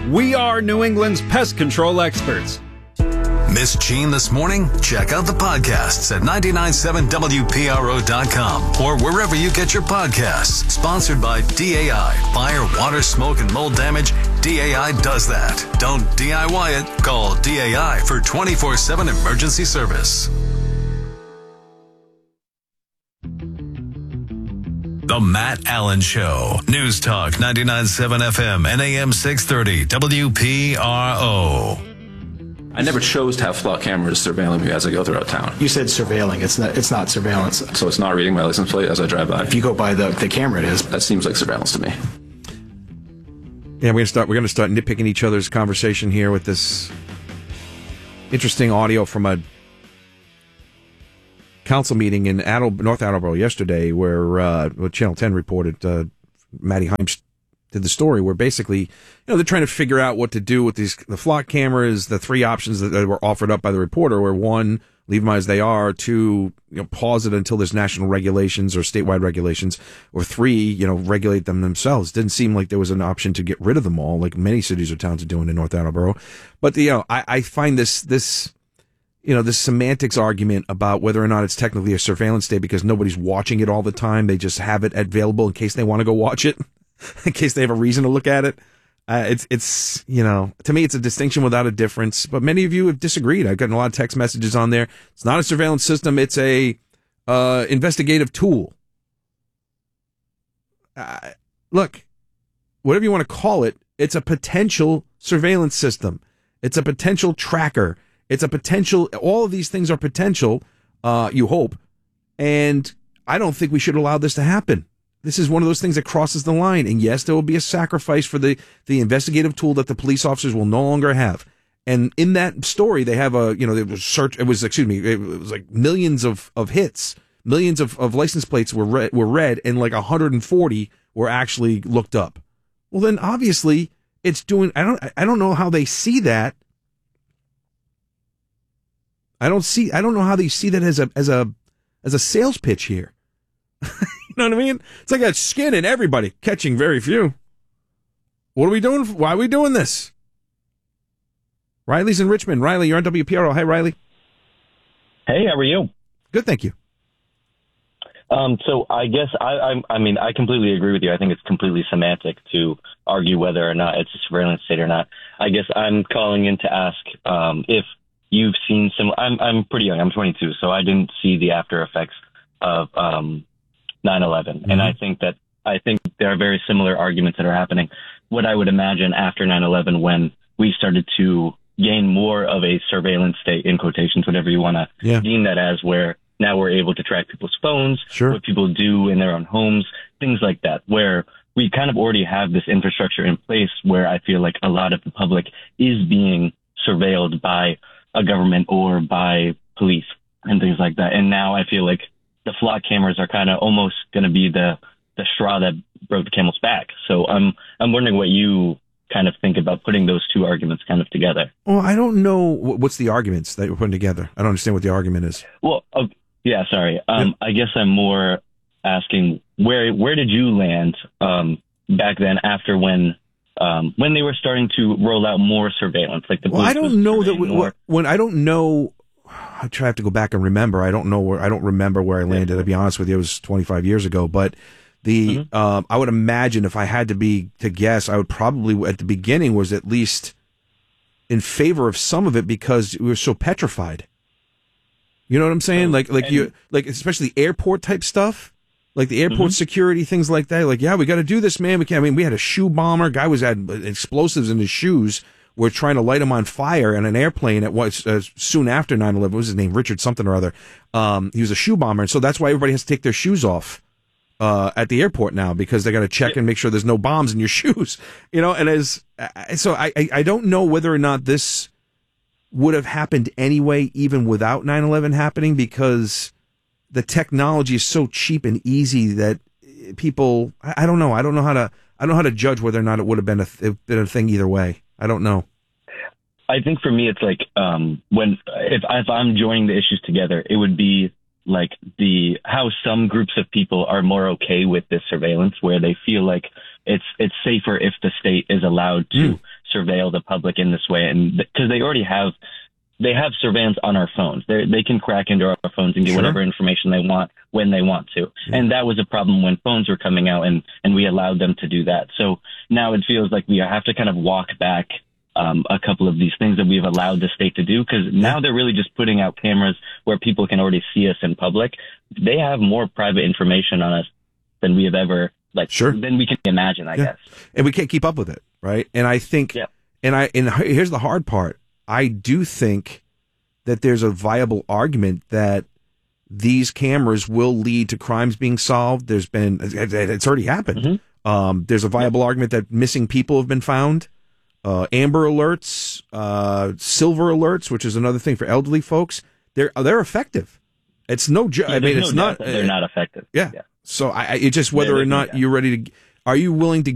We are New England's pest control experts. Miss Gene this morning? Check out the podcasts at 997WPRO.com or wherever you get your podcasts. Sponsored by DAI. Fire, water, smoke, and mold damage. DAI does that. Don't DIY it. Call DAI for 24/7 emergency service. The Matt Allen Show. News Talk 99.7 FM and AM 630 WPRO. I never chose to have flock cameras surveilling me as I go throughout town. You said surveilling. It's not surveillance. So it's not reading my license plate as I drive by. If you go by the camera, it is. That seems like surveillance to me. Yeah, we're going to start nitpicking each other's conversation here with this interesting audio from a council meeting in North Attleboro yesterday, where Channel 10 reported. Maddie Heims did the story where basically, they're trying to figure out what to do with the flock cameras. The three options that were offered up by the reporter were: one, leave them as they are; two, pause it until there's national regulations or statewide regulations; or three, regulate them themselves. Didn't seem like there was an option to get rid of them all, like many cities or towns are doing in North Attleboro. But I find this semantics argument about whether or not it's technically a surveillance state because nobody's watching it all the time. They just have it available in case they want to go watch it, in case they have a reason to look at it. It's to me, it's a distinction without a difference. But many of you have disagreed. I've gotten a lot of text messages on there. It's not a surveillance system. It's a investigative tool. Look, whatever you want to call it, it's a potential surveillance system. It's a potential tracker. It's a potential. All of these things are potential. You hope, and I don't think we should allow this to happen. This is one of those things that crosses the line. And yes, there will be a sacrifice for the investigative tool that the police officers will no longer have. And in that story, they have it was like millions of hits, millions of license plates were read, and like 140 were actually looked up. Well, then obviously it's doing, I don't know how they see that. I don't know how they see that as a sales pitch here. You know what I mean? It's like a skin in everybody, catching very few. What are we doing? Why are we doing this? Riley's in Richmond. Riley, you're on WPRO. Hi, Riley. Hey, how are you? Good, thank you. So I guess I completely agree with you. I think it's completely semantic to argue whether or not it's a surveillance state or not. I guess I'm calling in to ask if you've seen some. I'm pretty young. I'm 22, so I didn't see the after effects of 9/11, and I think there are very similar arguments that are happening. What I would imagine after 9/11, when we started to gain more of a surveillance state, in quotations, whatever you want to deem that as, where now we're able to track people's phones, what people do in their own homes, things like that, where we kind of already have this infrastructure in place where I feel like a lot of the public is being surveilled by a government or by police and things like that. And now I feel like the flock cameras are kind of almost going to be the straw that broke the camel's back. So I'm wondering what you kind of think about putting those two arguments kind of together. Well, I don't know what's the arguments that you're putting together. I don't understand what the argument is. Well, sorry. I guess I'm more asking where did you land back then after when they were starting to roll out more surveillance, like the police. Well, I don't know that when I don't know. I try to go back and remember. I don't remember where I landed. To be honest with you, it was 25 years ago. But I would imagine if I had to guess, I would probably at the beginning was at least in favor of some of it because we were so petrified. You know what I'm saying? Like especially airport type stuff, like the airport security, things like that. Like, yeah, we got to do this, man. We can't. I mean, we had a shoe bomber. Guy had explosives in his shoes. We're trying to light him on fire in an airplane at soon after 9/11. What was his name? Richard something or other. He was a shoe bomber, and so that's why everybody has to take their shoes off at the airport now, because they got to check and make sure there's no bombs in your shoes. And so I don't know whether or not this would have happened anyway, even without 9/11 happening, because the technology is so cheap and easy that people. I don't know. I don't know how to judge whether or not it would have been a thing either way. I don't know. I think for me, it's like if I'm joining the issues together, it would be like how some groups of people are more okay with this surveillance, where they feel like it's safer if the state is allowed to surveil the public in this way, and because they already have surveillance on our phones. They can crack into our phones and get whatever information they want when they want to. And that was a problem when phones were coming out, and we allowed them to do that. So now it feels like we have to kind of walk back a couple of these things that we've allowed the state to do, because now they're really just putting out cameras where people can already see us in public. They have more private information on us than we have ever, than we can imagine, I guess. And we can't keep up with it, right? And I think, and here's the hard part. I do think that there's a viable argument that these cameras will lead to crimes being solved. It's already happened. There's a viable argument that missing people have been found. Amber alerts, silver alerts, which is another thing for elderly folks. They're effective. It's no joke. I mean, it's not. They're not effective. Yeah. So it's just whether or not you're ready to. Are you willing to